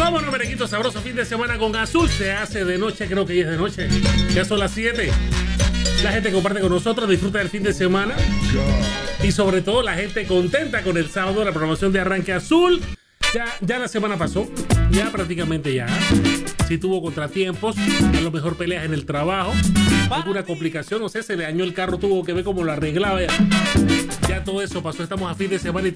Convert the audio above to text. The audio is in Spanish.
Vámonos, merenguito sabroso, fin de semana con Azul. Se hace de noche, creo que ya es de noche. Ya son las 7. La gente comparte con nosotros, disfruta del fin de semana. Y sobre todo la gente contenta con el sábado, la programación de Arranque Azul. Ya la semana pasó, ya prácticamente ya. Sí tuvo contratiempos, a lo mejor peleas en el trabajo, alguna complicación, no sé, se le dañó el carro, tuvo que ver cómo lo arreglaba. Ya todo eso pasó, estamos a fin de semana y